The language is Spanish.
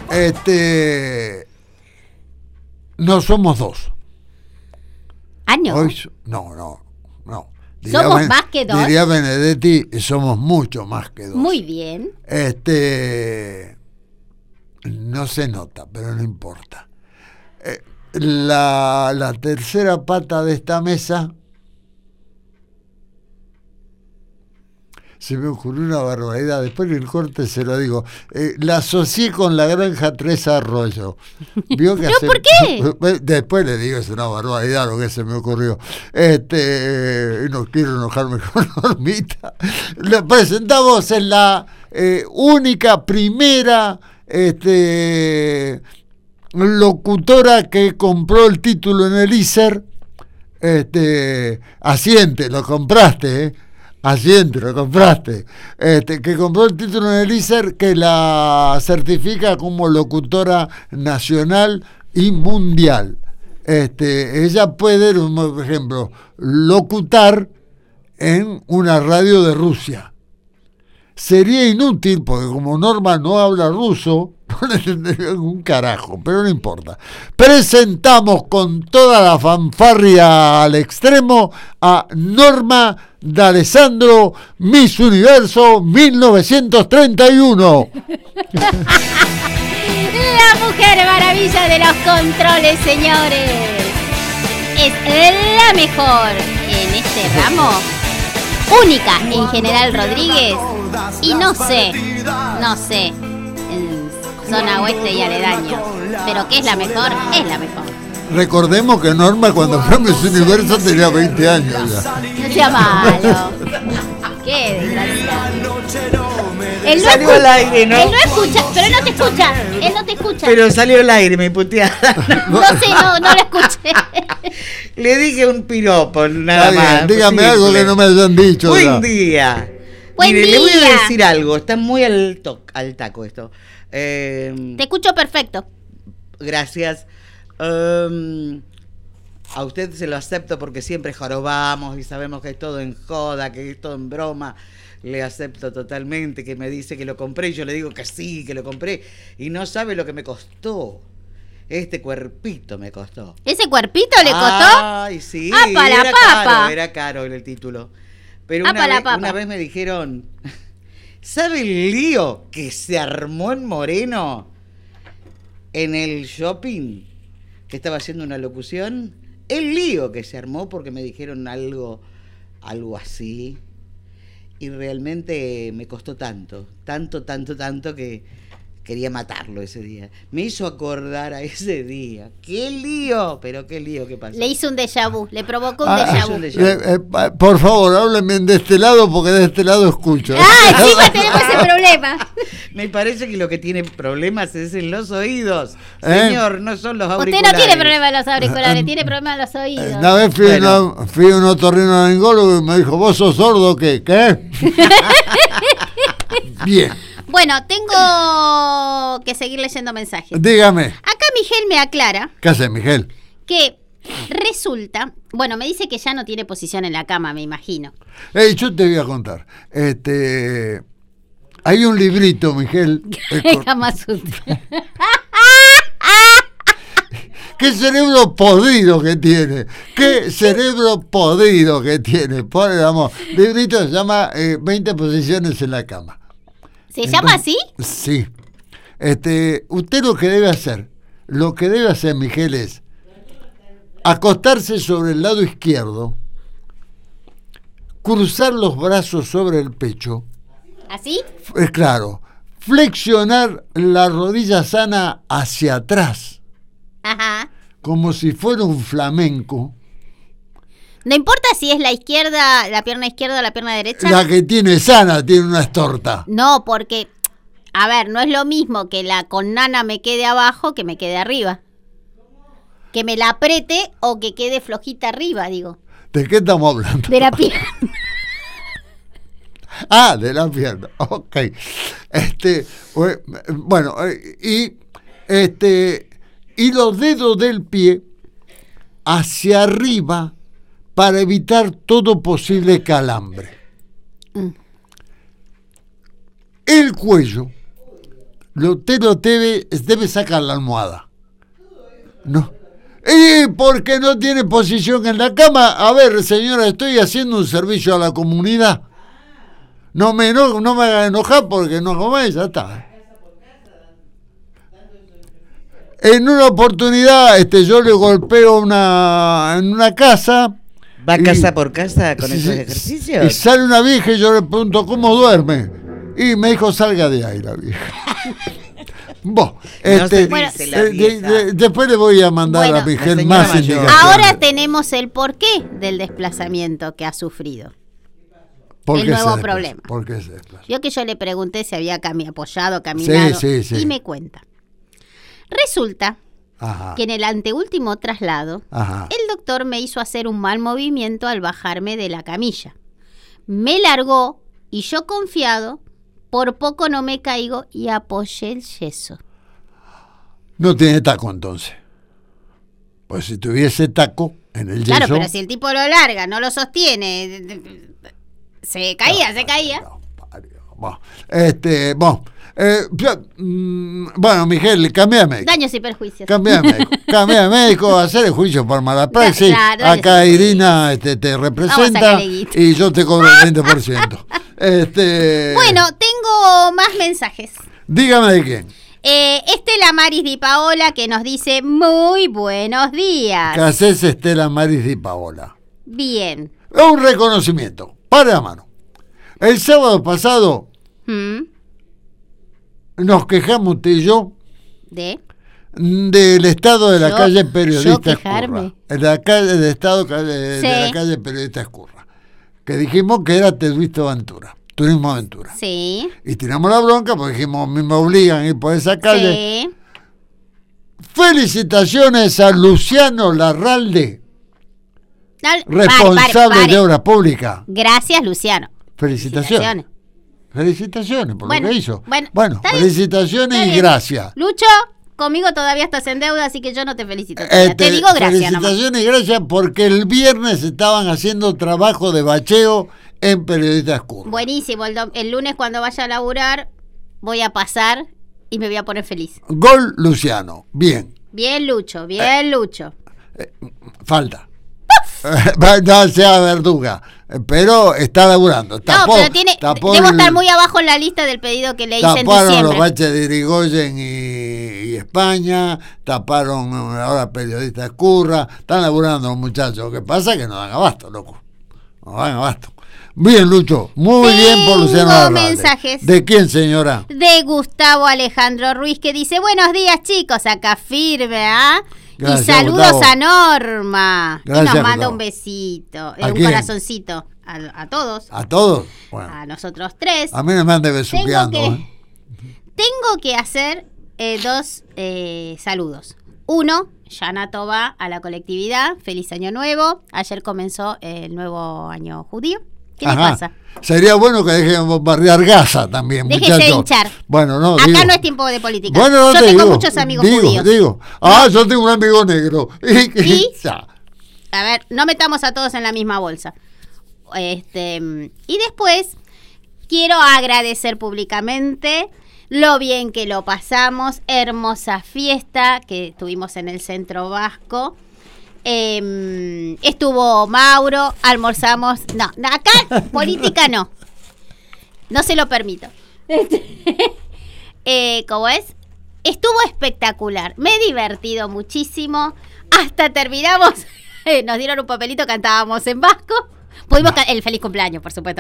No somos dos. Ah, no. Hoy, no. ¿Somos más que dos? Diría Benedetti, somos mucho más que dos. Muy bien. No se nota, pero no importa. La tercera pata de esta mesa, se me ocurrió una barbaridad, después del corte se lo digo, la asocié con la granja Tres Arroyos. ¿Vio que ¿Pero por qué? Después le digo, es una barbaridad lo que se me ocurrió. No quiero enojarme con Normita. Le presentamos en la única primera locutora que compró el título en el ISER. Asiente, lo compraste, Asiente, lo compraste. Que compró el título en el ISER, que la certifica como locutora nacional y mundial. Ella puede, por ejemplo, locutar en una radio de Rusia. Sería inútil, porque como Norma no habla ruso, no le entendería un carajo, pero no importa. Presentamos con toda la fanfarria al extremo a Norma D'Alessandro, Miss Universo 1931. La mujer maravilla de los controles, señores. Es la mejor en este ramo. Única en General Rodríguez. Y no sé, en zona oeste y aledaños. Pero que es la mejor, es la mejor. Recordemos que Norma cuando fue Miss Universo tenía 20 años ya. No sea malo. Qué desgraciado. Él no salió al aire, ¿no? Él no escucha, pero él no te escucha. Él no te escucha. Pero salió al aire, mi puteada. No sé, no lo escuché. Le dije un piropo, nada Está más. bien, dígame algo que no me hayan dicho. Buen día. Buen Mire, día. le voy a decir algo, está muy al taco esto. Te escucho perfecto. Gracias. A usted se lo acepto porque siempre jorobamos y sabemos que es todo en joda, que es todo en broma. Le acepto totalmente, que me dice que lo compré y yo le digo que sí, que lo compré. Y no sabe lo que me costó. Este cuerpito me costó. ¿Ese cuerpito le costó? Ay, sí. ¡Apa la papa! Era caro el título. Pero ¡Apa una vez me dijeron, ¿sabe el lío que se armó en Moreno en el shopping? Que estaba haciendo una locución. El lío que se armó porque me dijeron algo así. Y realmente me costó tanto que quería matarlo ese día. Me hizo acordar a ese día. ¡Qué lío! Pero qué lío que pasó. Le hizo un déjà vu, le provocó un déjà vu. Por favor, háblenme de este lado porque de este lado escucho. Encima tenemos ese problema. Me parece que lo que tiene problemas es en los oídos. Señor, no son los auriculares. Usted no tiene problema en los auriculares, tiene problema en los oídos. Una vez fui a un otorrinolaringólogo y me dijo, ¿vos sos sordo o qué? ¿Qué? Bien. Bueno, tengo que seguir leyendo mensajes. Dígame. Acá Miguel me aclara. ¿Qué hace, Miguel? Que resulta, bueno, me dice que ya no tiene posición en la cama, me imagino. Yo te voy a contar. Hay un librito, Miguel. ¡Qué cerebro podrido que tiene! ¡Qué cerebro podrido que tiene! Por el amor. El librito se llama 20 posiciones en la cama. ¿Se llama así? Sí. Usted lo que debe hacer, Miguel, es acostarse sobre el lado izquierdo, cruzar los brazos sobre el pecho. ¿Así? Claro. Flexionar la rodilla sana hacia atrás. Ajá. Como si fuera un flamenco. No importa si es la izquierda, la pierna izquierda o la pierna derecha. La que tiene sana tiene una estorta. No, porque, a ver, no es lo mismo que la con nana me quede abajo que me quede arriba. Que me la apriete o que quede flojita arriba, digo. ¿De qué estamos hablando? De la pierna. De la pierna. Ok. Bueno, y los dedos del pie hacia arriba para evitar todo posible calambre. El cuello usted lo debe sacar la almohada. No. Y porque no tiene posición en la cama. A ver, señora, estoy haciendo un servicio a la comunidad. No me haga enojar porque no coméis, ya está. En una oportunidad yo le golpeo en una casa. ¿Va casa por casa con esos ejercicios? Y sale una vieja y yo le pregunto ¿cómo duerme? Y me dijo salga de ahí la vieja. Después le voy a mandar a Miguel más indicaciones. Ahora tenemos el porqué del desplazamiento que ha sufrido. El nuevo problema. ¿Por qué se desplaza? Vio que yo le pregunté si había apoyado, caminado, sí. Y me cuenta. Resulta que en el anteúltimo traslado, el doctor me hizo hacer un mal movimiento al bajarme de la camilla. Me largó y yo confiado, por poco no me caigo y apoyé el yeso. No tiene taco entonces. Pues si tuviese taco en el yeso... Claro, pero si el tipo lo larga, no lo sostiene, se caía. Bueno, Miguel, cambia de médico. Daños y perjuicios. Cambia de médico, hacer el juicio por mala praxis. Claro, acá Irina te representa y yo te cobro el 20%. Bueno, tengo más mensajes. Dígame de quién. Estela Maris Di Paola, que nos dice muy buenos días. ¿Qué haces, Estela Maris Di Paola? Bien. Un reconocimiento. Para la mano. El sábado pasado nos quejamos usted y yo del estado de la calle Periodista Escurra. Del estado de la calle Periodista Escurra. Que dijimos que era Turismo Aventura. Sí. Y tiramos la bronca porque dijimos, me obligan a ir por esa calle. Sí. Felicitaciones a Luciano Larralde, responsable de Obras Públicas. Gracias, Luciano. Felicitaciones por lo que hizo. Bueno, ¿está felicitaciones bien? Y gracias. Lucho, conmigo todavía estás en deuda, así que yo no te felicito. Te digo gracias. Felicitaciones y gracias porque el viernes estaban haciendo trabajo de bacheo en Periodista Escurra. Buenísimo. El lunes cuando vaya a laburar voy a pasar y me voy a poner feliz. Gol Luciano. Bien. Bien, Lucho. Falta. No sea Verduga, pero está laburando. Debo estar muy abajo en la lista del pedido que le hice en diciembre. Taparon los baches de Irigoyen y España, taparon ahora Periodista Escurra, están laburando los muchachos. Lo que pasa es que no dan abasto, loco. No dan abasto. Bien, Lucho, muy bien por Luciano Larralde. Mensajes. ¿De quién, señora? De Gustavo Alejandro Ruiz, que dice, buenos días, chicos, acá firme, Gracias, y saludos, Gustavo. A Norma. Gracias, y nos manda Gustavo. Un besito, un corazoncito. A todos. ¿A todos? Bueno. A nosotros tres. A mí me mande besuqueando. Tengo que hacer dos saludos. Uno, Yana Tobá a la colectividad. Feliz año nuevo. Ayer comenzó el nuevo año judío. ¿Qué le pasa? Sería bueno que dejen bombardear Gaza también, Déjese muchachos. de hinchar. Bueno, no, acá no es tiempo de política. Bueno, yo tengo muchos amigos judíos. Yo tengo un amigo negro. ¿Y? A ver, no metamos a todos en la misma bolsa. Y después quiero agradecer públicamente lo bien que lo pasamos. Hermosa fiesta que tuvimos en el Centro Vasco. Estuvo Mauro, almorzamos. No, acá política no se lo permito. ¿Cómo es? Estuvo espectacular, me he divertido muchísimo. Hasta terminamos, nos dieron un papelito, cantábamos en vasco. Pudimos el feliz cumpleaños, por supuesto.